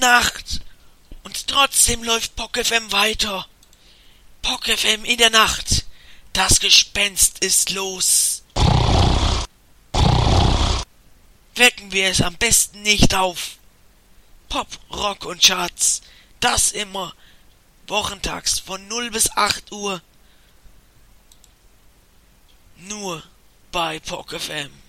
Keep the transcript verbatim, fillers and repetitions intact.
Nacht. Und trotzdem läuft Pock F M weiter. Pock F M in der Nacht. Das Gespenst ist los. Wecken wir es am besten nicht auf. Pop, Rock und Charts. Das immer. Wochentags von null bis acht Uhr. Nur bei Pock F M.